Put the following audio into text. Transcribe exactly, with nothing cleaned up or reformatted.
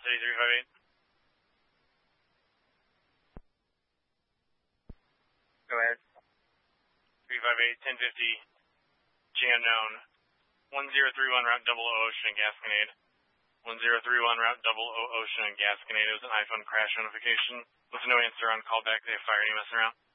City three five eight. Go ahead. three five eight, ten fifty, jam known. one zero three one route double O Ocean and Gasconade. one zero three one route double O Ocean and Gasconade. It was an iPhone crash notification. With no answer on callback, they have fire E M S around.